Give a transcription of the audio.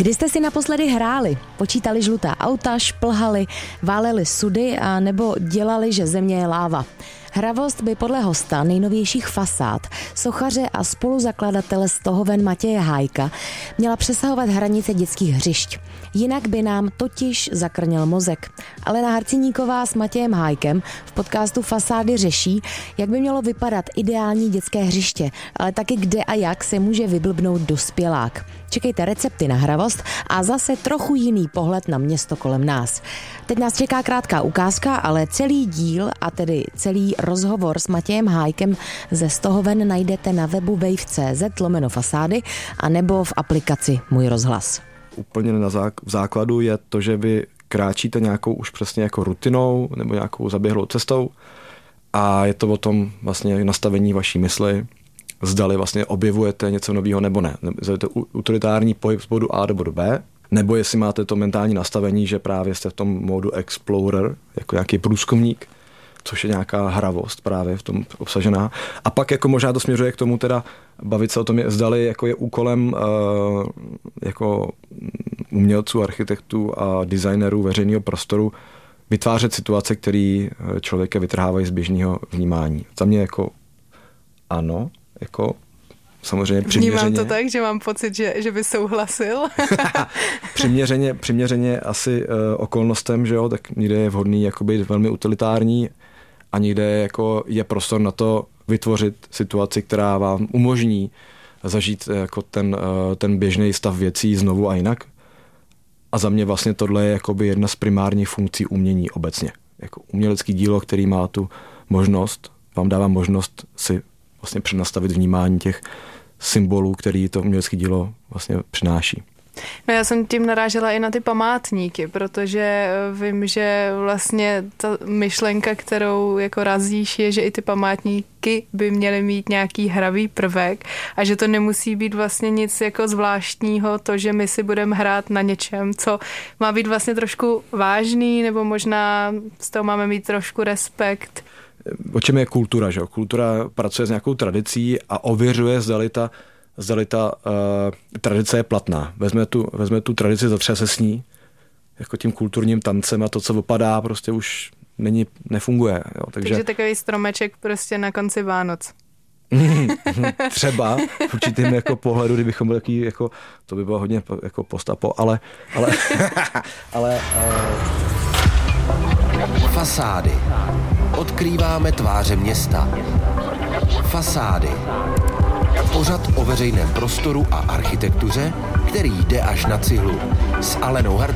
Kdy jste si naposledy hráli, počítali žlutá auta, šplhali, váleli sudy a nebo dělali, že země je láva? Hravost by podle hosta nejnovějších fasád, sochaře a spoluzakladatele Stohoven Matěje Hájka měla přesahovat hranice dětských hřišť. Jinak by nám totiž zakrněl mozek. Alena Harciníková s Matějem Hájkem v podcastu Fasády řeší, jak by mělo vypadat ideální dětské hřiště, ale taky kde a jak se může vyblbnout dospělák. Čekejte recepty na hravost a zase trochu jiný pohled na město kolem nás. Teď nás čeká krátká ukázka, ale celý díl, a tedy celý rozhovor s Matějem Hájkem ze Stohoven najdete na webu wave.cz/fasády a nebo v aplikaci Můj rozhlas. Úplně v základu je to, že vy kráčíte nějakou už přesně jako rutinou nebo nějakou zaběhlou cestou a je to o tom vlastně nastavení vaší mysli, zdali vlastně objevujete něco nového nebo ne. Je to utilitární pohyb z bodu A do bodu B, nebo jestli máte to mentální nastavení, že právě jste v tom módu explorer, jako nějaký průzkumník, což je nějaká hravost právě v tom obsažená. A pak jako možná to směřuje k tomu teda bavit se o tom, zdali jako je úkolem jako umělců, architektů a designerů veřejného prostoru vytvářet situace, které člověka vytrhávají z běžného vnímání. Za mě jako ano, jako samozřejmě přiměřeně. Vnímám to tak, že mám pocit, že by souhlasil. přiměřeně asi okolnostem, že jo, tak někde je vhodný jako být velmi utilitární a někde jako je prostor na to vytvořit situaci, která vám umožní zažít jako ten běžný stav věcí znovu a jinak. A za mě vlastně tohle je jakoby jedna z primárních funkcí umění obecně. Jako umělecký dílo, který má tu možnost, vám dává možnost si vlastně přenastavit vnímání těch symbolů, který to umělecké dílo vlastně přináší. No já jsem tím narážela i na ty památníky, protože vím, že vlastně ta myšlenka, kterou jako razíš, je, že i ty památníky by měly mít nějaký hravý prvek a že to nemusí být vlastně nic jako zvláštního, to, že my si budeme hrát na něčem, co má být vlastně trošku vážný, nebo možná z toho máme mít trošku respekt. O čem je kultura, že jo? Kultura pracuje s nějakou tradicí a ověřuje, zdali ta tradice je platná. Vezme tu tradici, zatřese s ní, jako tím kulturním tancem a to, co opadá, prostě už nefunguje. Jo? Takže takový stromeček prostě na konci Vánoc. Třeba v určitém jako pohledu, kdybychom byli takový, jako, to by bylo hodně jako postapo, ale Fasády. Odkrýváme tváře města. Fasády. Pořad o veřejném prostoru a architektuře, který jde až na cihlu. S Alenou